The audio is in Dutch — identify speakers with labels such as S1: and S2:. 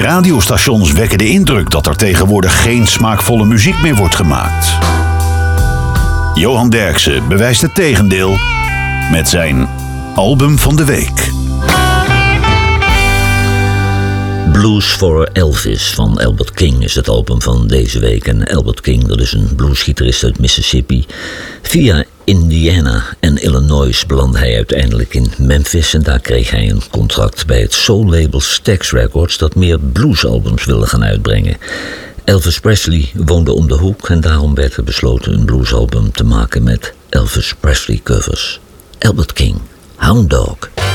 S1: radiostations wekken de indruk dat er tegenwoordig geen smaakvolle muziek meer wordt gemaakt. Johan Derksen bewijst het tegendeel met zijn album van de week.
S2: Blues for Elvis van Albert King is het album van deze week. En Albert King, dat is een bluesgitarist uit Mississippi. Via Indiana en Illinois belandde hij uiteindelijk in Memphis. En daar kreeg hij een contract bij het soul-label Stax Records, dat meer bluesalbums wilde gaan uitbrengen. Elvis Presley woonde om de hoek en daarom werd er besloten een bluesalbum te maken met Elvis Presley covers. Albert King, Hound Dog.